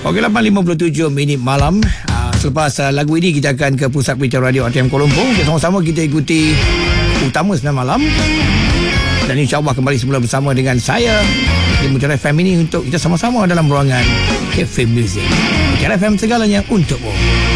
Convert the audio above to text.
Okey, 8.57 minit malam. Selepas lagu ini kita akan ke Pusat Berita Radio RTM Kuala Lumpur. Sama-sama kita ikuti utama 9 malam. Dan insyaAllah kembali semula bersama dengan saya di Mutiara FM ini untuk kita sama-sama dalam ruangan Cafe Music. Mutiara FM, segalanya untukmu.